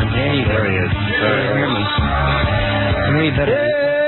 Hey, there he is. Hear me. Maybe better.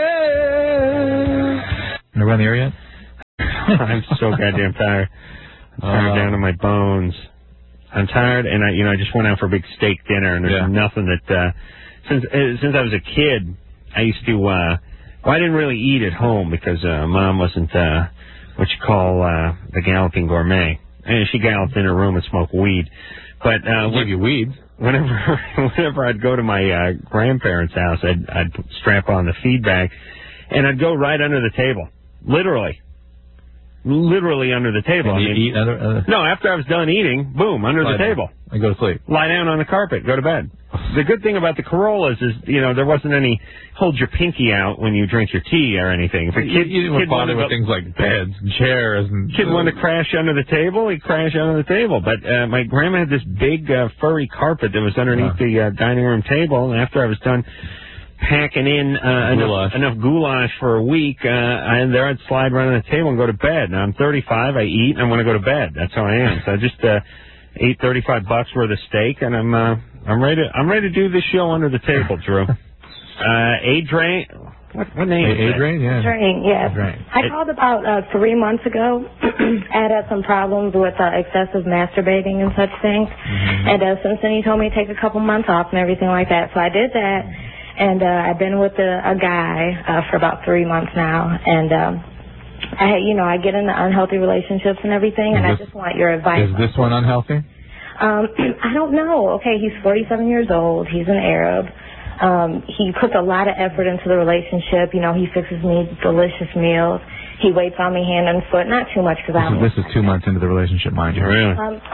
Never on the air yet? I'm so goddamn tired. I'm tired down to my bones. I'm tired, and I just went out for a big steak dinner, and there's nothing that since I was a kid, I used to. I didn't really eat at home because Mom wasn't what you call the galloping gourmet. And she galloped in her room and smoked weed. But give you weed. Whenever I'd go to my grandparents' house, I'd strap on the feed bag, and I'd go right under the table, literally under the table. And eat under, no, after I was done eating, boom, under the table. And go to sleep. Lie down on the carpet, go to bed. The good thing about the Corollas is, there wasn't any hold your pinky out when you drink your tea or anything. If a kid didn't bother with things like beds and chairs. And kid wanted to crash under the table, he'd crash under the table. But my grandma had this big furry carpet that was underneath the dining room table, and after I was done packing in enough goulash for a week, and there I'd slide right on the table and go to bed. Now I'm 35, I eat, and I want to go to bed. That's how I am. So I just ate $35 worth of steak, and I'm ready to do this show under the table, Drew. Adrian, what name is Adrian? Yeah. Adrian, yes. Adrian. I called about 3 months ago. I had some problems with excessive masturbating and such things, and since then he told me to take a couple months off and everything like that. So I did that. And I've been with a guy for about 3 months now, and I get into unhealthy relationships and everything, and I just want your advice. Is this one unhealthy? I don't know. Okay, he's 47 years old. He's an Arab. He puts a lot of effort into the relationship. He fixes me delicious meals. He waits on me hand and foot. Not too much because This is 2 months into the relationship, mind you. Really?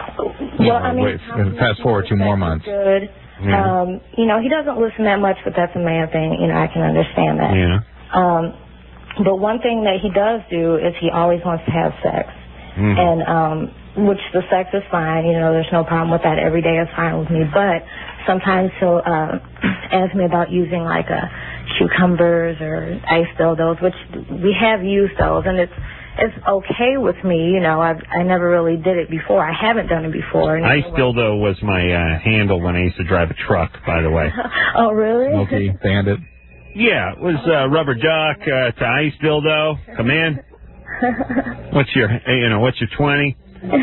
Fast forward 2 more months. Good. Yeah. He doesn't listen that much, but that's a man thing. I can understand that. Yeah. But one thing that he does do is he always wants to have sex. And which the sex is fine. There's no problem with that. Every day is fine with me. But sometimes he'll ask me about using like cucumbers or ice dildos, which we have used those, and it's okay with me, I never really did it before. I haven't done it before. Ice dildo was my handle when I used to drive a truck, by the way. Oh, really? Smokey Bandit. Yeah, it was rubber duck to ice dildo. Come in. What's your 20?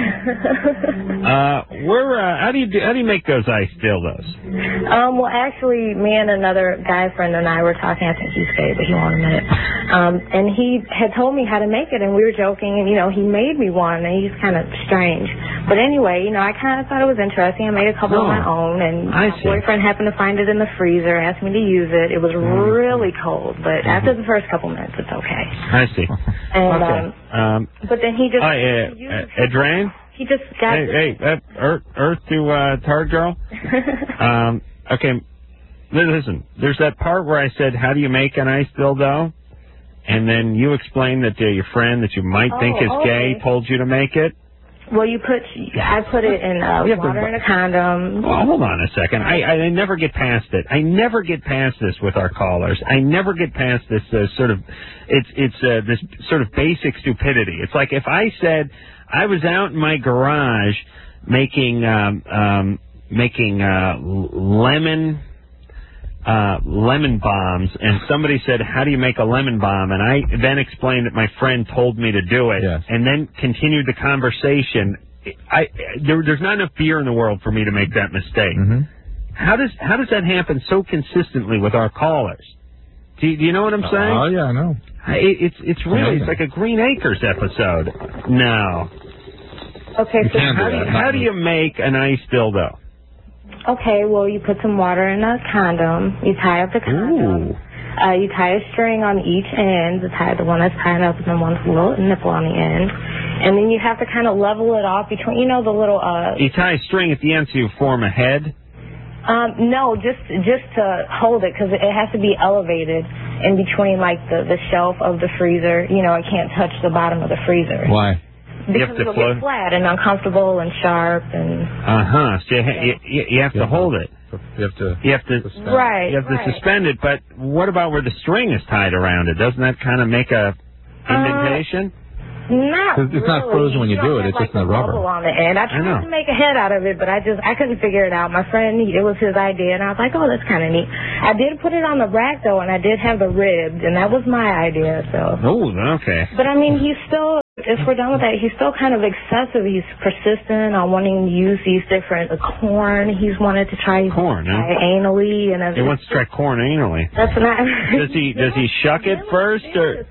How do you make those ice dildos? Well, actually, me and another guy friend and I were talking. I think he's gay, but he won't admit it. And he had told me how to make it, and we were joking, and he made me one, and he's kind of strange. But anyway, I kind of thought it was interesting. I made a couple of my own, and my boyfriend happened to find it in the freezer, asked me to use it. It was really cold, but after the first couple minutes, it's okay. I see. And, but then he just Adrian? He just got Earth to Tard Girl. Okay, listen. There's that part where I said, "How do you make an ice dildo?" And then you explained that your friend that you might think is gay told you to make it. Well, I put it in water and a condom. Well, hold on a second. I never get past it. I never get past this with our callers. I never get past this sort of this sort of basic stupidity. It's like if I said I was out in my garage making lemon bombs, and somebody said, "How do you make a lemon bomb?" And I then explained that my friend told me to do it, and then continued the conversation. There's not enough beer in the world for me to make that mistake. How does that happen so consistently with our callers? Do you know what I'm saying? Oh yeah, I know. It's really it's like a Green Acres episode. No. Okay, so how do you make an ice dildo? Okay, well, you put some water in a condom. You tie up the condom. You tie a string on each end. The one that's tied up, and then one's a little nipple on the end. And then you have to kind of level it off between, the little... You tie a string at the end so you form a head? No, just to hold it, because it has to be elevated in between, like, the shelf of the freezer. It can't touch the bottom of the freezer. Why? Because it'll get flat and uncomfortable and sharp and... So you have to hold it. You have to suspend right, You have to suspend it, but what about where the string is tied around it? Doesn't that kind of make a indentation? Not really. It's not frozen when you do it. It's like just in the rubber. Bubble on the end. I tried to make a head out of it, but I couldn't figure it out. My friend, it was his idea, and I was like, oh, that's kind of neat. I did put it on the rack, though, and I did have the ribs, and that was my idea, so. Oh, okay. But, I mean, he's still, if we're done with that, he's still kind of excessive. He's persistent on wanting to use these different corn. He's wanted to try corn, anally. And he wants to try corn anally. That's not. Does he shuck it first, or?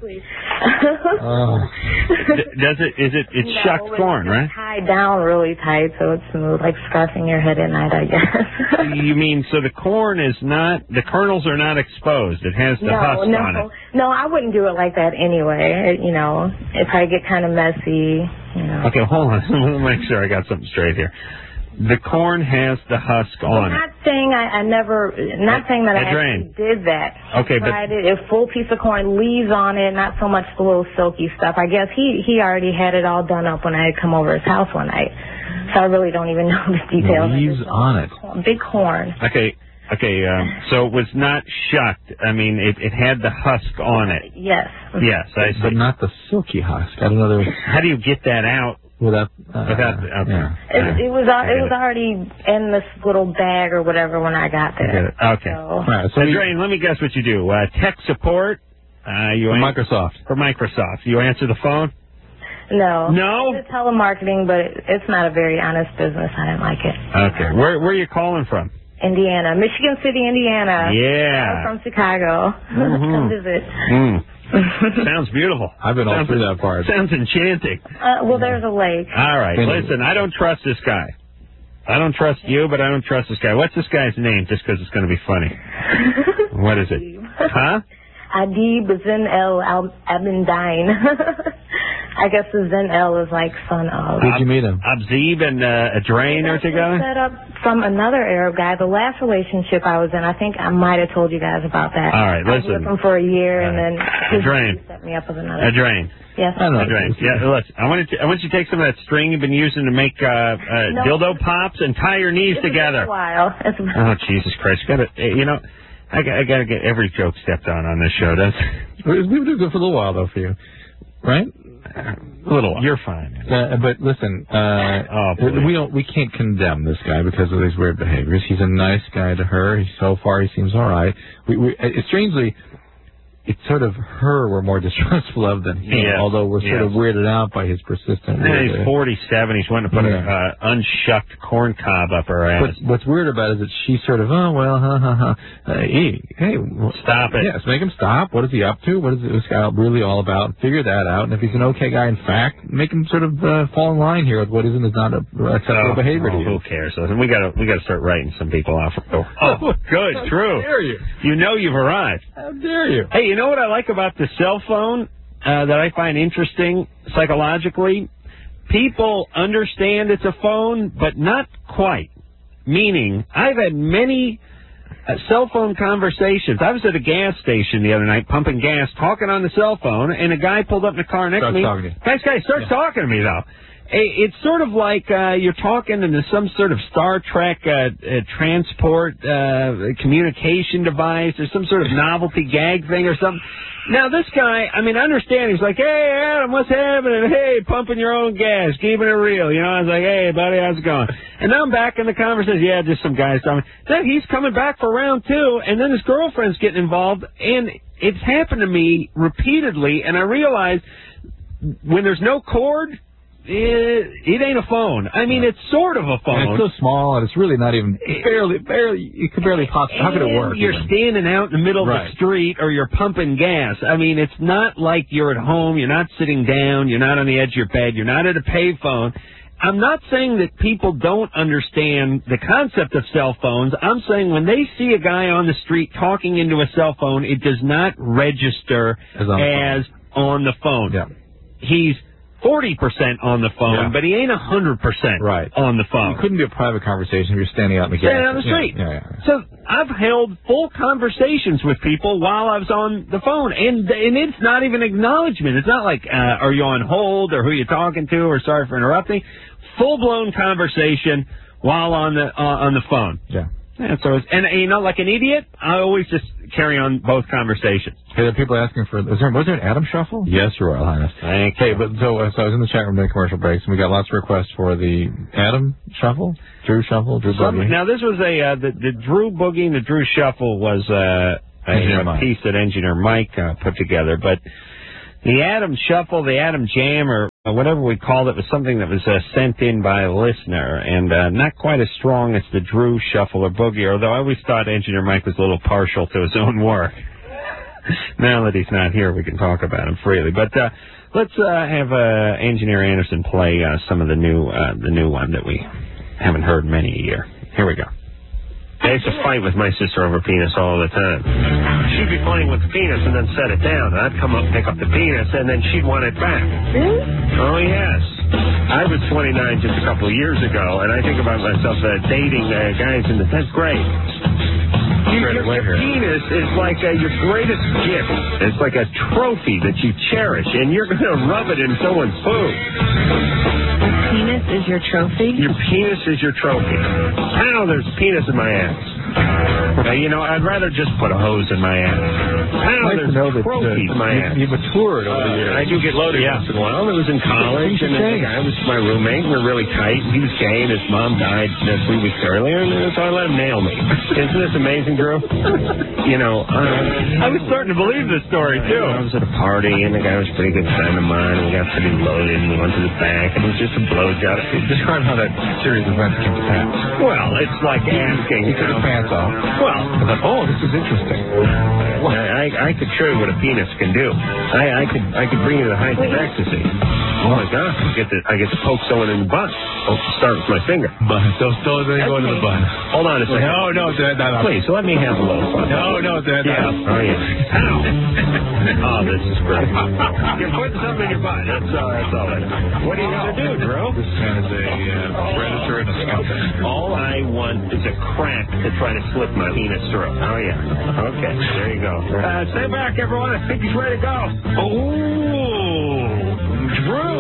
It's shucked corn, right? It's tied down really tight, so it's smooth, like scarfing your head at night, I guess. You mean, so the corn is not, the kernels are not exposed. It has the husk on it. No, I wouldn't do it like that anyway. It'd probably get kind of messy. Okay, hold on. Let me make sure I got something straight here. The corn has the husk on it. I'm not saying not saying that I actually did that. Okay, but tried it. A full piece of corn, leaves on it, not so much the little silky stuff. I guess he already had it all done up when I had come over his house one night. So I really don't even know the details. Leaves on it. Big corn. Okay, so it was not shucked. I mean, it had the husk on it. Yes. Yes, I see. But not the silky husk. I don't know. How do you get that out? Without yeah. It was already in this little bag or whatever when I got there. Okay. So. Right, so Drain, let me guess what you do. Tech support. Microsoft. For Microsoft. You answer the phone? No. No? It's telemarketing, but it's not a very honest business. I didn't like it. Okay. Where are you calling from? Indiana. Michigan City, Indiana. Yeah. I'm from Chicago. Come visit. Sounds beautiful. I've been all through that part. Sounds enchanting. Well, there's a lake. All right. Listen, I don't trust this guy. I don't trust you, but I don't trust this guy. What's this guy's name, just because it's going to be funny? What is it? Huh? Adib Zin El Abendine. I guess the Zin El is like son of. Where'd you meet him? Abzib and Drain are together? Set up from another Arab guy. The last relationship I was in, I think I might have told you guys about that. All right, listen. I was with him for a year, and then he set me up with another. Drain. Yes. Drain. Yeah, listen. I want you to take some of that string you've been using to make dildo pops and tie your knees together. It's been a while. Oh, Jesus Christ! I gotta get every joke stepped on this show. We've been doing good for a little while though for you, right? A little while. You're fine. But listen, we can't condemn this guy because of his weird behaviors. He's a nice guy to her. So far, he seems all right. Strangely, it's sort of her we're more distrustful of than him, although we're sort of weirded out by his persistent. He's 47. He's wanting to put an unshucked corn cob up her ass. But what's weird about it is that she's sort of, hey, stop it. Yes, make him stop. What is he up to? What is this guy really all about? Figure that out. And if he's an okay guy, in fact, make him sort of fall in line here with what is and is not acceptable behavior to you. Who cares? Listen, we got to start writing some people off. Oh, good, true. How dare you? You know you've arrived. How dare you? Hey, you know what I like about the cell phone that I find interesting psychologically? People understand it's a phone, but not quite. Meaning, I've had many cell phone conversations. I was at a gas station the other night pumping gas, talking on the cell phone, and a guy pulled up in the car next to me. Nice guy starts talking to me, though. It's sort of like you're talking into some sort of Star Trek transport communication device or some sort of novelty gag thing or something. Now, this guy, I understand. He's like, hey, Adam, what's happening? Hey, pumping your own gas, keeping it real. I was like, hey, buddy, how's it going? And now I'm back in the conversation. Yeah, just some guys talking. Then he's coming back for round two, and then his girlfriend's getting involved. And it's happened to me repeatedly, and I realize when there's no cord, it ain't a phone. It's sort of a phone. And it's so small, and it's really not even barely. You could barely possibly. How could it work? You're standing out in the middle of the street, or you're pumping gas. It's not like you're at home. You're not sitting down. You're not on the edge of your bed. You're not at a payphone. I'm not saying that people don't understand the concept of cell phones. I'm saying when they see a guy on the street talking into a cell phone, it does not register as on the phone. Yeah. He's 40% on the phone, but he ain't 100% on the phone. It couldn't be a private conversation if you're standing out in the gas. Standing on the street. So I've held full conversations with people while I was on the phone, and it's not even acknowledgement. It's not like, are you on hold, or who you talking to, or sorry for interrupting. Full-blown conversation while on the phone. Yeah. Yeah, so and you know, like an idiot, I always just carry on both conversations. Hey, there are people asking for. Was there an Adam Shuffle? Yes, Your Royal Highness. Thank you. Hey, but so I was in the chat room during commercial breaks, and we got lots of requests for the Adam Shuffle, Drew Shuffle, Drew Boogie. Now this was the Drew Boogie and the Drew Shuffle was a piece that Engineer Mike put together, but the Adam Shuffle, the Adam Jam, or whatever we called it, was something that was sent in by a listener, and not quite as strong as the Drew Shuffle or Boogie, although I always thought Engineer Mike was a little partial to his own work. Now that he's not here, we can talk about him freely. But let's have Engineer Anderson play some of the new one that we haven't heard in many a year. Here we go. I used to fight with my sister over penis all the time. She'd be playing with the penis and then set it down. I'd come up and pick up the penis, and then she'd want it back. Really? Oh, yes. I was 29 just a couple of years ago, and I think about myself dating guys in the 10th grade. Your penis is like your greatest gift. It's like a trophy that you cherish, and you're going to rub it in someone's food. Penis is your trophy? Your penis is your trophy. Ow, there's penis in my ass. I'd rather just put a hose in my ass. Ow, there's trophies in my ass. You matured over the years. I do get loaded once in a while. I was in college, and the guy was my roommate. We were really tight. He was gay, and his mom died 3 weeks earlier, and so I let him nail me. Isn't this amazing, Drew? I was starting to believe this story, too. I was at a party, and the guy was a pretty good friend of mine, and we got pretty loaded, and we went to the back, and it was just a blowjob. Describe how that series of events came to pass. Well, it's like asking. He took his pants off. Well, I thought, this is interesting. I could show you what a penis can do. I could bring you to the heights of ecstasy. Oh my God! I get to poke someone in the butt. Start with my finger. But don't go into the butt. Hold on a second. No, please let me have a little fun. No, yeah. Oh yeah. Ow! Oh, this is great. You're putting something in your butt. That's all. What are you gonna do, Drew? This man is a predator and a scumbag. All I want is a crack to try to slip my penis through. Oh yeah. Okay. There you go. Stay back, everyone. I think he's ready to go. Oh, Drew.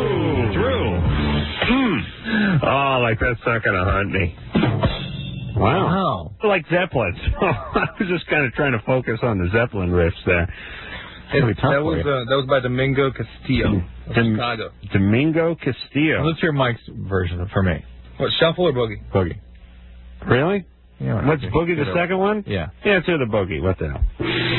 Oh, like that's not going to haunt me. Wow. Like Zeppelin. I was just kind of trying to focus on the Zeppelin riffs there. That was by Domingo Castillo of Chicago. Domingo Castillo. Let's hear Mike's version for me. What, Shuffle or Boogie? Boogie. Really? Yeah. What's Boogie, the second one? Yeah. Yeah, let's hear the Boogie. What the hell?